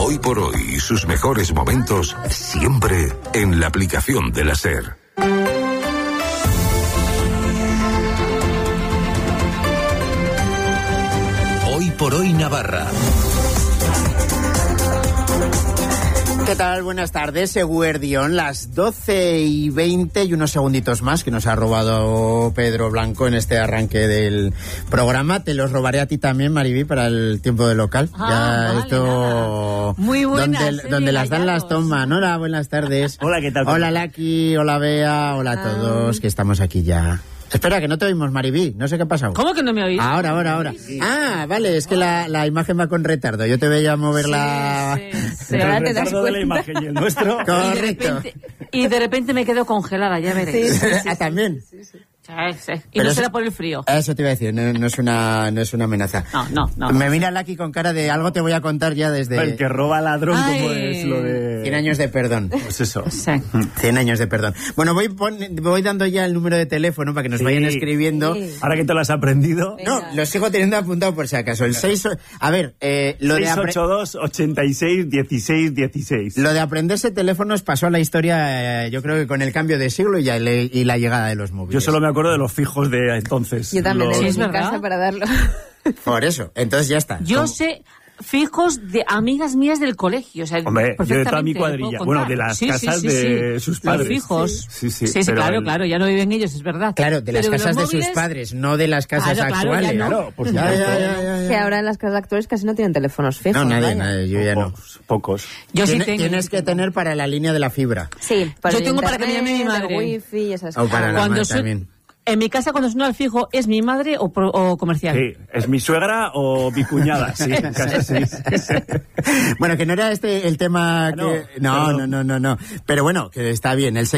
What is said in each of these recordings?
Hoy por hoy y sus mejores momentos siempre en la aplicación de la SER. Hoy por hoy Navarra. ¿Qué tal? Buenas tardes, Eguerdión, las 12:20 y unos segunditos más que nos ha robado Pedro Blanco en este arranque del programa. Te los robaré a ti también, Mariví, para el tiempo de local. Vale, esto... Nada. Muy buenas. Donde las dan las toman. Hola, buenas tardes. Hola, ¿qué tal? Hola, Laki, hola, Bea, hola a todos, que estamos aquí ya. Espera, que no te oímos, Mariví. No sé qué ha pasado. ¿Cómo que no me oís? Ahora. Sí. Ah, vale, es que la imagen va con retardo. Yo te veía mover la... Sí. El retardo de la imagen y el nuestro. Correcto. Y de repente me quedo congelada, ya veréis. Sí. Ah, también. Sí. Y pero no será por el frío. Eso te iba a decir, no es una amenaza. No. Me mira Laki con cara de algo te voy a contar ya desde... El que roba ladrón, como es lo de... 100 años de perdón. Pues eso. Sí. 100 años de perdón. Bueno, voy dando ya el número de teléfono para que nos vayan escribiendo. Sí. Ahora que te lo has aprendido. No, lo sigo teniendo apuntado por si acaso. El 6... A ver, lo 682 86 16 16. Lo de aprenderse teléfonos pasó a la historia, yo creo que con el cambio de siglo y la llegada de los móviles. Yo solo me acuerdo de los fijos de entonces. Yo también Sí, en es mi verdad. casa para darlo. Por eso, entonces ya está. Yo sé fijos de amigas mías del colegio. O sea, Hombre, yo de toda mi perfectamente cuadrilla. puedo Bueno, contar. de las Sí, casas sí, de sus padres. Los fijos. Sí, pero claro, ya no viven ellos, es verdad. Claro, de las Pero casas de los sus móviles, padres, no de las casas Claro, actuales. ya no. Claro, por Ya. Que ahora en las casas actuales casi no tienen teléfonos fijos. No, vaya. nadie, yo ya no. Pocos. Yo sí tengo. Tienes que tener para la línea de la fibra. Sí, para Yo el tengo para que me llame mi internet, madre. el wifi y esas O cosas. para la Cuando madre soy- también. En mi casa, cuando suena al fijo, ¿es mi madre o comercial? Sí, ¿es mi suegra o mi cuñada? Sí, en casa sí. Bueno, que no era este el tema no, que... No. perdón. Pero bueno, que está bien. El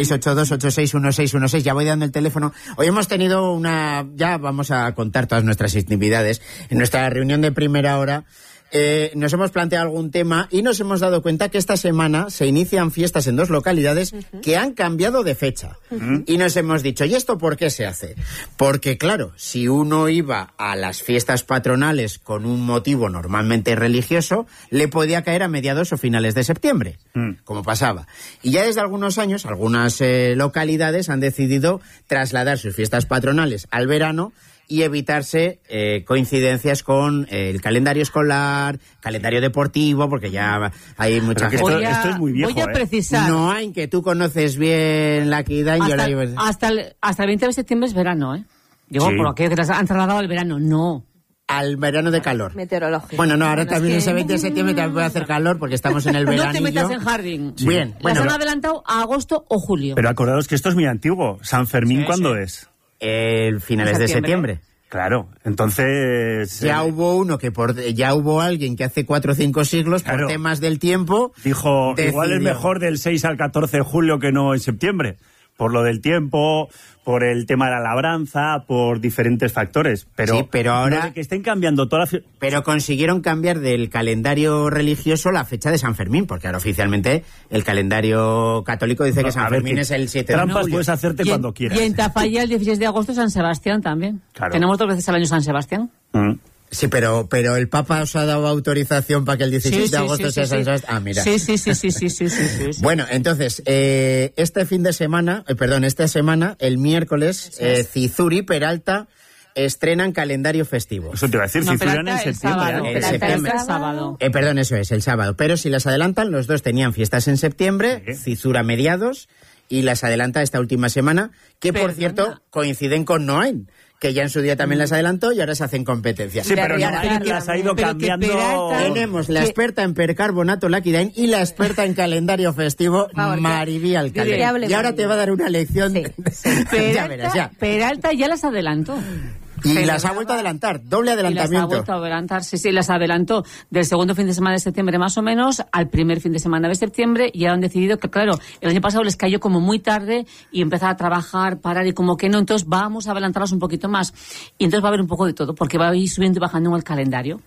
682-861616. Ya voy dando el teléfono. Hoy hemos tenido una... Ya vamos a contar todas nuestras intimidades. En nuestra reunión de primera hora... nos hemos planteado algún tema y nos hemos dado cuenta que esta semana se inician fiestas en 2 localidades que han cambiado de fecha. Y nos hemos dicho, ¿y esto por qué se hace? Porque, claro, si uno iba a las fiestas patronales con un motivo normalmente religioso, le podía caer a mediados o finales de septiembre, como pasaba. Y ya desde algunos años, algunas localidades han decidido trasladar sus fiestas patronales al verano y evitarse coincidencias con el calendario escolar, calendario deportivo, porque ya hay mucha Pero gente. esto es muy viejo, Voy a precisar. No hay, que tú conoces bien la Kidai y ahora hasta el 20 de septiembre es verano, ¿eh? Digo, Sí. por aquello que te han trasladado al verano. No. al verano de calor. Meteorológico. Bueno, no, ahora Bueno, también es el que- 20 de septiembre también puede hacer calor porque estamos en el veranillo. No te metas en jardín. Bien, Las bueno, han adelantado a agosto o julio. Pero acordaos que esto es muy antiguo. ¿San Fermín Sí, cuándo sí. es? el finales de septiembre. Claro, entonces... Ya hubo uno ya hubo alguien que hace 4 o 5 siglos, Claro. por temas del tiempo, Dijo, igual es decidió. mejor del 6 al 14 de julio que no en septiembre. Por lo del tiempo, por el tema de la labranza, por diferentes factores. Pero, Sí, pero ahora- lo de que estén cambiando toda la... pero consiguieron cambiar del calendario religioso la fecha de San Fermín, porque ahora oficialmente el calendario católico dice que San A ver, Fermín que es el 7 de trampas julio. puedes hacerte cuando quieras. Y en Tafalla el 16 de agosto San Sebastián también. Claro. Tenemos 2 veces al año San Sebastián. Mm. Sí, pero el Papa os ha dado autorización para que el 16 de agosto sea San Sebastián. Ah, mira. Sí. Bueno, entonces, esta semana, el miércoles, Cizur, Peralta estrenan calendario festivo. Eso te iba a decir, No, si fueran Peralta en el septiembre. sábado. En Peralta septiembre. el sábado. Perdón, eso es, el sábado. Pero si las adelantan, los dos tenían fiestas en septiembre, Sí. Cizur a mediados, y las adelanta esta última semana, que por Perdona. cierto coinciden con Noain, que ya en su día también las adelantó y ahora se hacen competencia. Sí, pero Ya, no, ya, las ha ido pero que cambiando... Peralta- Tenemos la experta en percarbonato Laquidain y la experta en calendario festivo, Favor, Mariví que Alcalde. hable Y ahora Mariví. te va a dar una lección. Sí, Ya verás, ya. Peralta ya las adelantó. Y Celebraba- las ha vuelto a adelantar, doble Y las ha adelantamiento. vuelto a adelantar, sí, las adelantó del segundo fin de semana de septiembre más o menos al primer fin de semana de septiembre y han decidido que, claro, el año pasado les cayó como muy tarde y empezar a trabajar, parar y como que no, entonces vamos a adelantarlas un poquito más. Y entonces va a haber un poco de todo, porque va a ir subiendo y bajando en el calendario.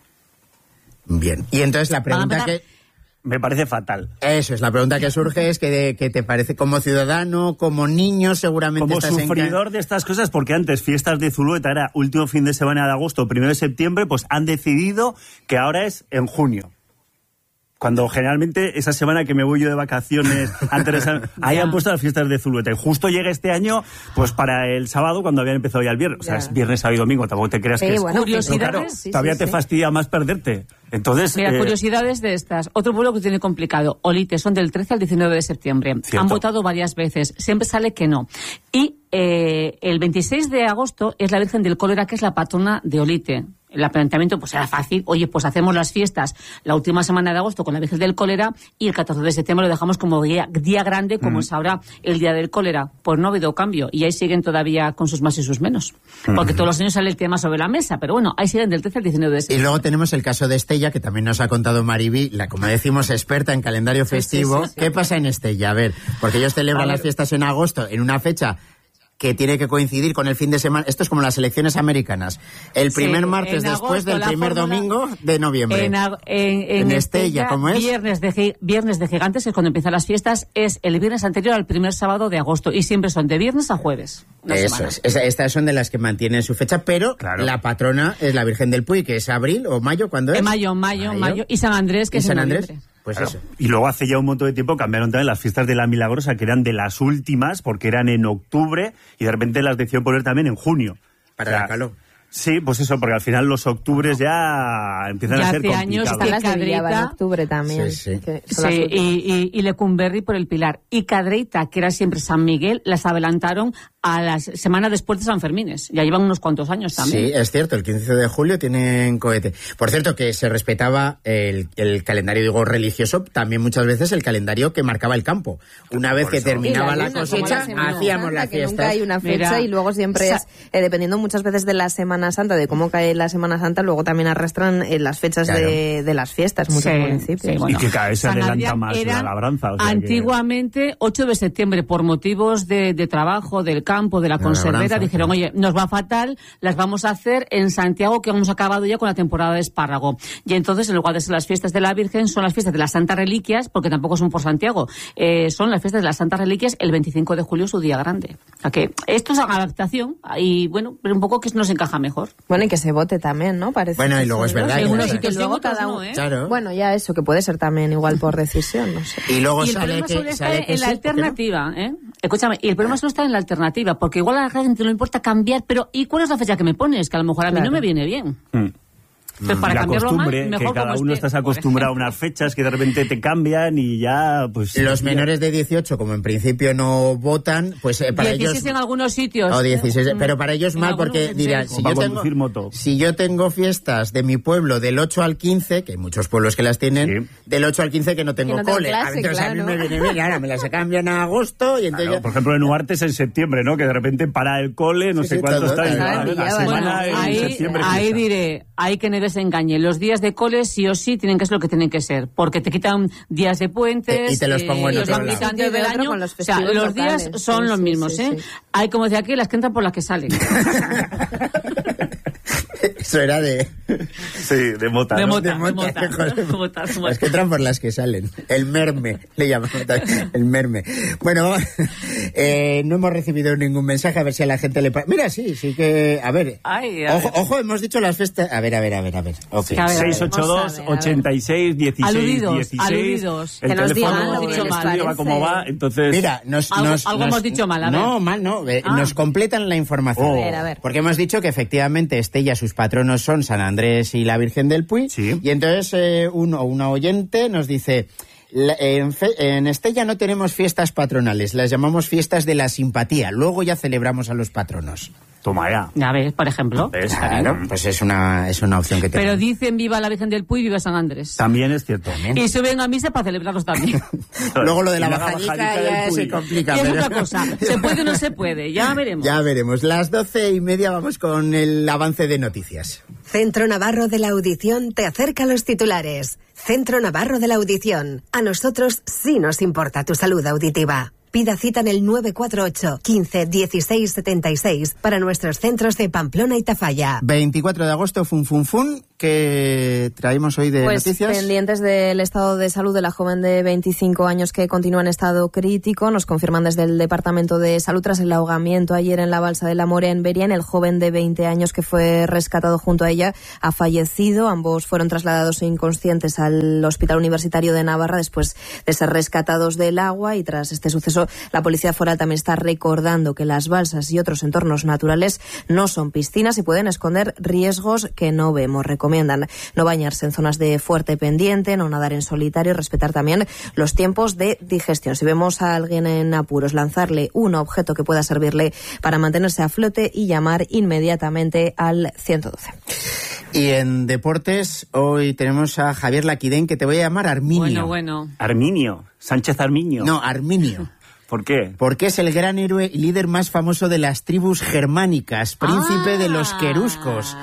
Bien, y entonces la pregunta Vamos a- que... Me parece fatal. Eso es, la pregunta que surge es que te parece como ciudadano, como niño, seguramente Como estás sufridor de estas cosas, porque antes fiestas de Zulueta era último fin de semana de agosto, 1 de septiembre, pues han decidido que ahora es en junio. cuando generalmente esa semana que me voy yo de vacaciones, antes de ahí han puesto las fiestas de Zulueta. Y justo llega este año, pues para el sábado, cuando habían empezado ya el viernes. O sea, es viernes, sábado y domingo, tampoco te creas que es... Curiosidades. Claro, todavía te fastidia más perderte. Entonces... Mira, curiosidades de estas. Otro pueblo que tiene complicado. Olite, son del 13 al 19 de septiembre. Cierto. Han votado varias veces. Siempre sale que no. Y el 26 de agosto es la Virgen del Cólera, que es la patrona de Olite. El planteamiento pues era fácil. Oye, pues hacemos las fiestas la última semana de agosto con la Virgen del Cólera y el 14 de septiembre lo dejamos como día grande, como es ahora el Día del Cólera. Pues no ha habido cambio. Y ahí siguen todavía con sus más y sus menos. Porque todos los años sale el tema sobre la mesa. Pero bueno, ahí siguen del 13 al 19 de septiembre. Y luego tenemos el caso de Estella, que también nos ha contado Mariby, la, como decimos, experta en calendario festivo. Sí. ¿Qué pasa en Estella? A ver, porque ellos celebran las fiestas en agosto, en una fecha que tiene que coincidir con el fin de semana. Esto es como las elecciones americanas. El primer martes después del primer domingo de noviembre. En Estella, ¿cómo es? Viernes de Gigantes, que es cuando empiezan las fiestas, es el viernes anterior al primer sábado de agosto. Y siempre son de viernes a jueves. Eso es. Estas son de las que mantienen su fecha, pero la patrona es la Virgen del Puy, que es abril o mayo, ¿cuándo es? Mayo. Y San Andrés, que es en noviembre. Pues claro. eso. Y luego hace ya un montón de tiempo cambiaron también las fiestas de la Milagrosa, que eran de las últimas, porque eran en octubre, y de repente las decidieron poner también en junio. Para la calor. Sí, pues eso, porque al final los octubres ya empiezan a ser complicados. Años están las de Villava en octubre también. Sí. Y Lecumberri por el Pilar. Y Cadreita, que era siempre San Miguel, las adelantaron a la semana después de San Fermines. Ya llevan unos cuantos años también. Sí, es cierto, el 15 de julio tienen cohete. Por cierto, que se respetaba el calendario, digo, religioso, también muchas veces el calendario que marcaba el campo. Una vez que terminaba la cosecha, hacíamos la fiesta. Nunca hay una fecha y luego siempre es, dependiendo muchas veces de la Semana Santa, de cómo cae la Semana Santa, luego también arrastran las fechas de las fiestas, muchos municipios. Sí, bueno. Y que cada vez se adelanta más la labranza. O sea antiguamente, 8 de septiembre, por motivos de trabajo, del campo, de la conservera, dijeron, oye, nos va fatal, las vamos a hacer en Santiago, que hemos acabado ya con la temporada de espárrago. Y entonces, en lugar de ser las fiestas de la Virgen, son las fiestas de las Santas Reliquias, porque tampoco son por Santiago, son las fiestas de las Santas Reliquias, el 25 de julio, su día grande. O sea que esto es adaptación, y bueno, pero un poco que nos encaja mejor. Bueno, y que se vote también, ¿no? Parece. Bueno, y luego es verdad. En unos sitios luego cada cada uno, uno, Claro. Bueno, ya eso, que puede ser también igual por decisión, no sé. Y luego Y el sale problema que está en la sí, alternativa, ¿eh? Escúchame, y el problema solo está en la alternativa, porque igual a la gente no le importa cambiar, pero ¿y cuál es la fecha que me pones? Que a lo mejor a mí no me viene bien. Entonces, para la cambiarlo costumbre, más, mejor que cada como uno esté, estás acostumbrado a unas fechas que de repente te cambian y ya, pues... Los menores de 18, como en principio no votan, pues para 16 ellos... en algunos sitios. O 16, pero para ellos mal, porque algunos, dirán, sí. si yo tengo fiestas de mi pueblo del 8 al 15, que hay muchos pueblos que las tienen, del 8 al 15 que no tengo cole. Clase, entonces claro. a mí me viene bien, ahora me las cambian a agosto y entonces... Claro, por ejemplo, en Uarte es en septiembre, ¿no? Que de repente para el cole, no sé cuánto está. La semana en septiembre. Ahí diré, hay que no desengañe. Los días de cole sí o sí tienen que ser lo que tienen que ser, porque te quitan días de puentes y te los pongo en los otro van lado. quitando del año, o sea, los días son los mismos, ¿eh? Sí. Hay, como decía aquí, las que entran por las que salen. Eso era de... Sí, de mota. De ¿no? mota. Mota. Las que entran por las que salen. El merme, le llamamos también, el merme. Bueno, no hemos recibido ningún mensaje, a ver si a la gente le... Mira, sí que... A ver, ojo, hemos dicho las fiestas... A ver. Okay. 682-86-16-16. Aludidos. El que nos teléfono digan va cómo va, entonces... Mira, algo hemos dicho mal, a ver. No, mal no. Nos completan la información. A ver. Porque hemos dicho que efectivamente Estella, sus patronos son San Andrés y la Virgen del Puy. Sí. Y entonces una oyente nos dice... En Estella no tenemos fiestas patronales, las llamamos fiestas de la simpatía. Luego ya celebramos a los patronos. Toma ya. Ya ves, por ejemplo. ¿Ves? Claro, pues es una opción que tenemos. Pero dicen viva la Virgen del Puy y viva San Andrés. También es cierto. Y suben a misa para celebrarlos también. Luego lo de la Y bajadica ya del se Puy. complica. Y es pero- otra cosa. ¿Se puede o no se puede? Ya veremos. Ya veremos. Las 12:30 vamos con el avance de noticias. Centro Navarro de la Audición te acerca a los titulares. Centro Navarro de la Audición. A nosotros sí nos importa tu salud auditiva. Pida cita en el 948 15 16 76 para nuestros centros de Pamplona y Tafalla. 24 de agosto, fun. ¿Qué traemos hoy de noticias? Pendientes del estado de salud de la joven de 25 años que continúa en estado crítico. Nos confirman desde el Departamento de Salud tras el ahogamiento ayer en la balsa de la Morea en Berién. El joven de 20 años que fue rescatado junto a ella ha fallecido. Ambos fueron trasladados inconscientes al Hospital Universitario de Navarra después de ser rescatados del agua, y tras este suceso la Policía Foral también está recordando que las balsas y otros entornos naturales no son piscinas y pueden esconder riesgos que no vemos. Recomiendan no bañarse en zonas de fuerte pendiente, no nadar en solitario y respetar también los tiempos de digestión. Si vemos a alguien en apuros, lanzarle un objeto que pueda servirle para mantenerse a flote y llamar inmediatamente al 112. Y en deportes, hoy tenemos a Javier Laquidén, que te voy a llamar Arminio. Bueno. Arminio, Sánchez Arminio. No, Arminio. ¿Por qué? Porque es el gran héroe y líder más famoso de las tribus germánicas, príncipe de los queruscos.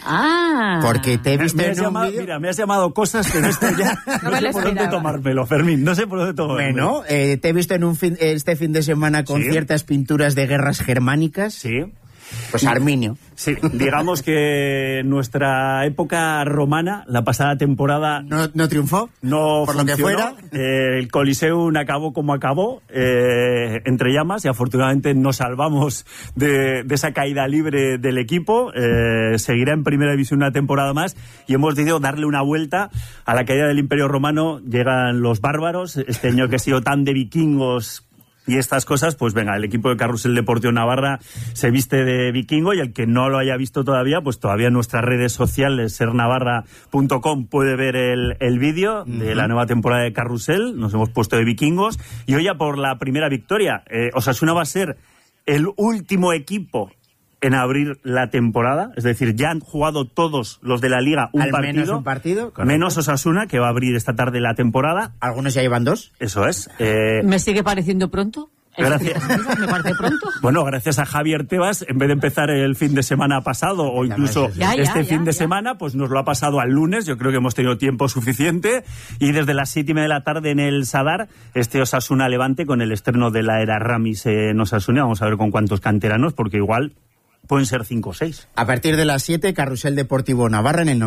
Porque te he visto en un vídeo... Mira, me has llamado cosas que no estoy ya... no sé por dónde tomármelo, Fermín. No sé por dónde tomármelo. Bueno, te he visto en este fin de semana con ciertas pinturas de guerras germánicas. Sí. Pues Arminio. Sí, digamos que nuestra época romana, la pasada temporada... ¿No triunfó? No por funcionó. Lo que fuera. El Coliseum acabó como acabó, entre llamas, y afortunadamente nos salvamos de esa caída libre del equipo. Seguirá en Primera División una temporada más y hemos decidido darle una vuelta a la caída del Imperio Romano. Llegan los bárbaros, este año que ha sido tan de vikingos y estas cosas, pues venga, el equipo de Carrusel Deportivo Navarra se viste de vikingo, y el que no lo haya visto todavía, pues todavía en nuestras redes sociales, sernavarra.com, puede ver el vídeo de la nueva temporada de Carrusel. Nos hemos puesto de vikingos y hoy ya por la primera victoria. Osasuna va a ser el último equipo en abrir la temporada, es decir, ya han jugado todos los de la Liga al menos un partido, menos Osasuna, que va a abrir esta tarde la temporada. Algunos ya llevan 2. Eso es. ¿Me sigue pareciendo pronto? Gracias. ¿Me parece pronto? Bueno, gracias a Javier Tebas, en vez de empezar el fin de semana pasado o incluso fin de semana, pues nos lo ha pasado al lunes. Yo creo que hemos tenido tiempo suficiente, y desde las 7:30 de la tarde en el Sadar, Osasuna Levante con el estreno de la era Ramis en Osasuna. Vamos a ver con cuántos canteranos, porque igual pueden ser 5 o 6. A partir de las 7, Carrusel Deportivo Navarra en el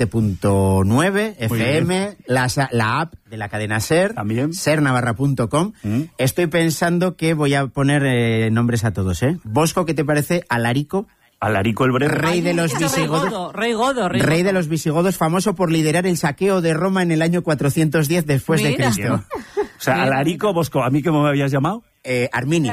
97.9 FM, la app de la cadena SER, también sernavarra.com. Estoy pensando que voy a poner nombres a todos, Bosco, ¿qué te parece? Alarico. Alarico el Breve. Rey de los visigodos. Rey de los visigodos, famoso por liderar el saqueo de Roma en el año 410 después de Cristo. O sea, Alarico, Bosco, ¿a mí cómo me habías llamado? Arminio.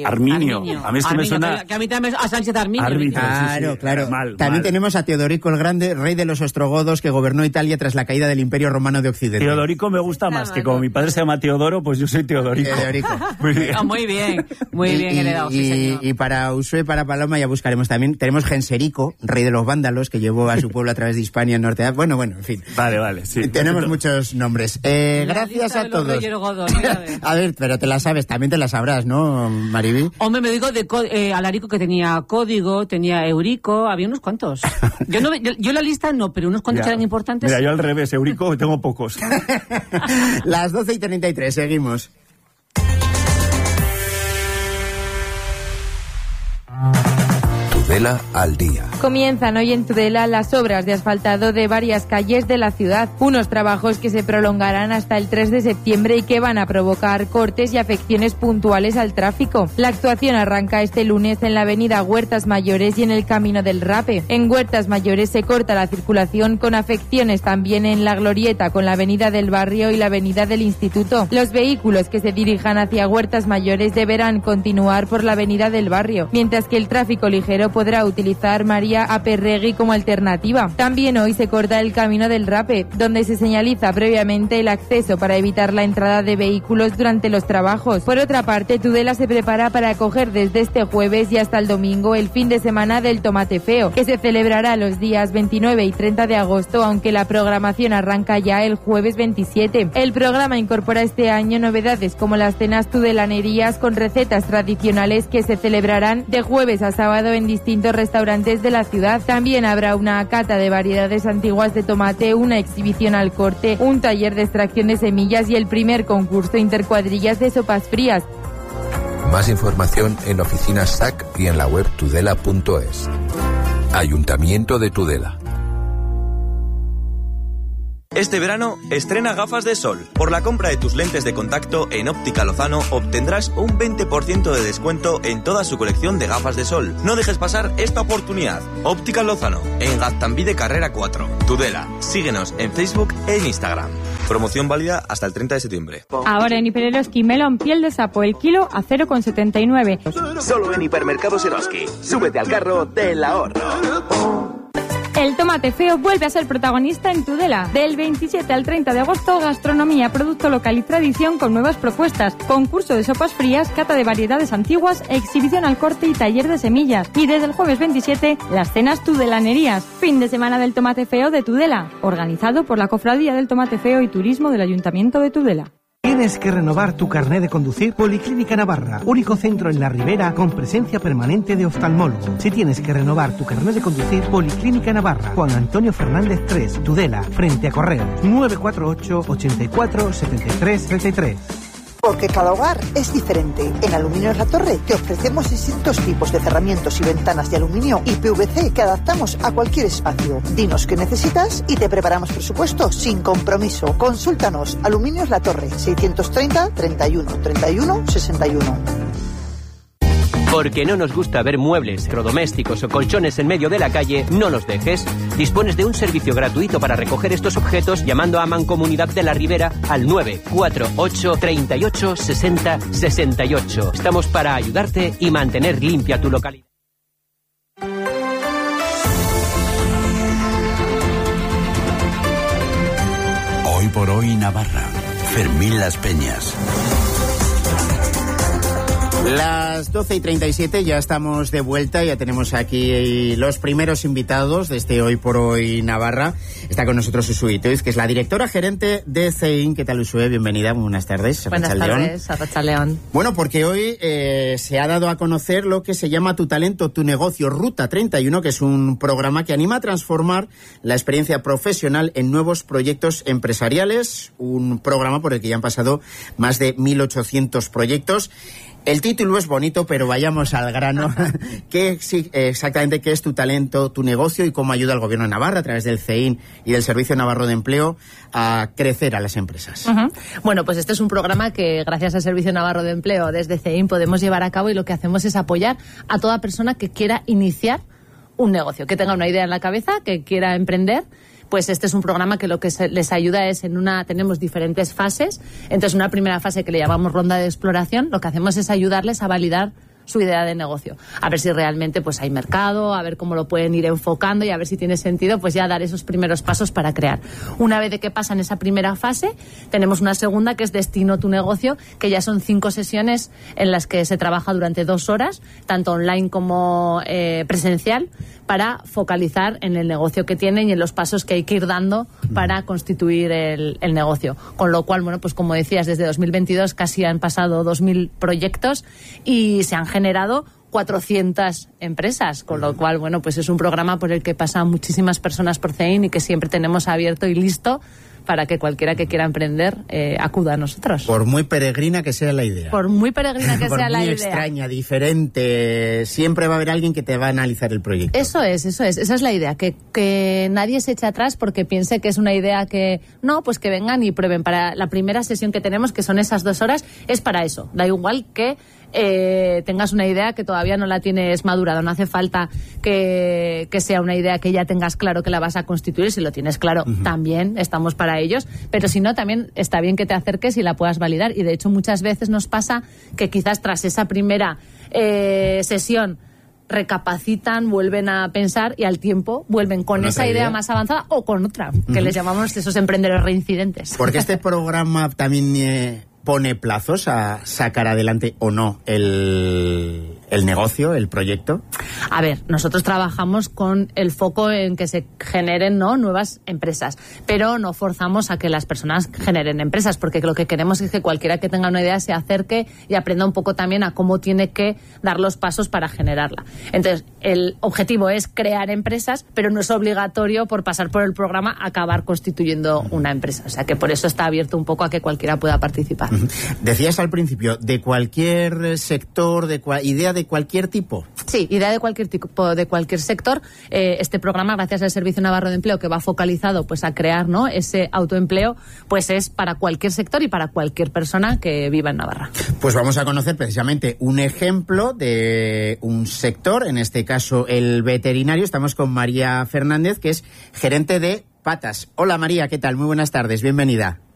A mí es que me suena... Que a mí también a Sánchez Arminio. Árbitro, claro. También tenemos a Teodorico el Grande, rey de los ostrogodos, que gobernó Italia tras la caída del Imperio Romano de Occidente. Teodorico me gusta más, que como mi padre se llama Teodoro, pues yo soy Teodorico. Muy bien heredado, sí, señor. Y para Usue, para Paloma, ya buscaremos también. Tenemos Genserico, rey de los vándalos, que llevó a su pueblo a través de Hispania en norte. Bueno, en fin. Vale, sí. Tenemos muchos nombres. Gracias a todos. A ver, pero te la sabes, también te la sabrás, ¿no, Mariby? Hombre, me digo de Alarico, que tenía Código, tenía Eurico, había unos cuantos. Yo la lista no, pero unos cuantos eran importantes. Mira, yo al revés, Eurico tengo pocos. Las 12:33, seguimos. Tudela al día. Comienzan hoy en Tudela las obras de asfaltado de varias calles de la ciudad. Unos trabajos que se prolongarán hasta el 3 de septiembre y que van a provocar cortes y afecciones puntuales al tráfico. La actuación arranca este lunes en la avenida Huertas Mayores y en el Camino del Rape. En Huertas Mayores se corta la circulación con afecciones también en la Glorieta con la avenida del Barrio y la avenida del Instituto. Los vehículos que se dirijan hacia Huertas Mayores deberán continuar por la avenida del Barrio, mientras que el tráfico ligero podrá utilizar María Aperregui como alternativa. También hoy se corta el Camino del Rape, donde se señaliza previamente el acceso para evitar la entrada de vehículos durante los trabajos. Por otra parte, Tudela se prepara para acoger desde este jueves y hasta el domingo el fin de semana del Tomate Feo, que se celebrará los días 29 y 30 de agosto, aunque la programación arranca ya el jueves 27. El programa incorpora este año novedades como las cenas tudelanerías con recetas tradicionales que se celebrarán de jueves a sábado en distintos restaurantes de la ciudad. También habrá una cata de variedades antiguas de tomate, una exhibición al corte, un taller de extracción de semillas y el primer concurso intercuadrillas de sopas frías. Más información en oficinas SAC y en la web tudela.es. Ayuntamiento de Tudela. Este verano, estrena gafas de sol. Por la compra de tus lentes de contacto en Óptica Lozano obtendrás un 20% de descuento en toda su colección de gafas de sol. No dejes pasar esta oportunidad. Óptica Lozano, en Gaztambide Carrera 4, Tudela. Síguenos en Facebook e en Instagram. Promoción válida hasta el 30 de septiembre. Ahora en Hipereroski, melón piel de sapo el kilo a 0,79. Solo en Hipermercados Eroski. Súbete al carro del ahorro. El tomate feo vuelve a ser protagonista en Tudela. Del 27 al 30 de agosto, gastronomía, producto local y tradición con nuevas propuestas. Concurso de sopas frías, cata de variedades antiguas, exhibición al corte y taller de semillas. Y desde el jueves 27, las cenas tudelanerías. Fin de semana del tomate feo de Tudela. Organizado por la Cofradía del Tomate Feo y Turismo del Ayuntamiento de Tudela. ¿Tienes que renovar tu carné de conducir? Policlínica Navarra, único centro en la Ribera con presencia permanente de oftalmólogo. Si tienes que renovar tu carné de conducir, Policlínica Navarra, Juan Antonio Fernández 3, Tudela, frente a Correos, 948 84 73 33. Porque cada hogar es diferente. En Aluminios La Torre te ofrecemos distintos tipos de cerramientos y ventanas de aluminio y PVC que adaptamos a cualquier espacio. Dinos qué necesitas y te preparamos presupuesto sin compromiso. Consúltanos. Aluminios La Torre, 630 31 31 61. Porque no nos gusta ver muebles, electrodomésticos o colchones en medio de la calle, no los dejes. Dispones de un servicio gratuito para recoger estos objetos llamando a Mancomunidad de la Ribera al 948 38 60 68. Estamos para ayudarte y mantener limpia tu localidad. Hoy por hoy Navarra. Fermín Las Peñas. Las 12:37, ya estamos de vuelta, ya tenemos aquí los primeros invitados de este Hoy por Hoy Navarra. Está con nosotros Usue Itoiz, que es la directora gerente de CEIN. ¿Qué tal, Usue? Bienvenida, muy buenas tardes. Buenas tardes, Arratsaldeon. Bueno, porque hoy se ha dado a conocer lo que se llama Tu Talento, Tu Negocio, Ruta 31, que es un programa que anima a transformar la experiencia profesional en nuevos proyectos empresariales, un programa por el que ya han pasado más de 1.800 proyectos. El título es bonito, pero vayamos al grano. Exactamente qué es Tu Talento, Tu Negocio y cómo ayuda al Gobierno de Navarra a través del CEIN y del Servicio Navarro de Empleo a crecer a las empresas? Bueno, pues este es un programa que gracias al Servicio Navarro de Empleo desde CEIN podemos llevar a cabo, y lo que hacemos es apoyar a toda persona que quiera iniciar un negocio, que tenga una idea en la cabeza, que quiera emprender. Pues este es un programa que lo que les ayuda es tenemos diferentes fases. Entonces, una primera fase que le llamamos ronda de exploración, lo que hacemos es ayudarles a validar su idea de negocio, a ver si realmente pues hay mercado, a ver cómo lo pueden ir enfocando y a ver si tiene sentido pues ya dar esos primeros pasos para crear. Una vez de que pasan esa primera fase, tenemos una segunda que es Destino Tu Negocio, que ya son 5 sesiones en las que se trabaja durante 2 horas, tanto online como presencial, para focalizar en el negocio que tienen y en los pasos que hay que ir dando para constituir el negocio. Con lo cual, bueno, pues como decías, desde 2022 casi han pasado 2.000 proyectos y se han generado 400 empresas, con lo cual, bueno, pues es un programa por el que pasan muchísimas personas por CEIN y que siempre tenemos abierto y listo para que cualquiera que quiera emprender acuda a nosotros. Por muy peregrina que sea la idea. Por muy peregrina que sea la idea. Por muy extraña, diferente, siempre va a haber alguien que te va a analizar el proyecto. Eso es. Esa es la idea, que nadie se eche atrás porque piense que es una idea que... No, pues que vengan y prueben. Para la primera sesión que tenemos, que son esas 2 horas, es para eso. Da igual que tengas una idea que todavía no la tienes madurada. No hace falta que sea una idea que ya tengas claro que la vas a constituir. Si lo tienes claro, también estamos para ellos, pero si no, también está bien que te acerques y la puedas validar. Y de hecho muchas veces nos pasa que quizás tras esa primera sesión recapacitan, vuelven a pensar y al tiempo vuelven con esa idea más avanzada o con otra, que les llamamos esos emprendedores reincidentes. Porque este programa también pone plazos a sacar adelante o no el el negocio, el proyecto? A ver, nosotros trabajamos con el foco en que se generen, ¿no?, nuevas empresas, pero no forzamos a que las personas generen empresas, porque lo que queremos es que cualquiera que tenga una idea se acerque y aprenda un poco también a cómo tiene que dar los pasos para generarla. Entonces, el objetivo es crear empresas, pero no es obligatorio por pasar por el programa acabar constituyendo una empresa. O sea que por eso está abierto un poco a que cualquiera pueda participar. Decías al principio, de cualquier sector, idea de cualquier tipo. Sí, idea de cualquier tipo, de cualquier sector. Este programa, gracias al Servicio Navarro de Empleo, que va focalizado pues a crear, ¿no?, ese autoempleo, pues es para cualquier sector y para cualquier persona que viva en Navarra. Pues vamos a conocer precisamente un ejemplo de un sector, en este caso el veterinario. Estamos con María Fernández, que es gerente de Patas. Hola María, ¿qué tal? Muy buenas tardes, bienvenida.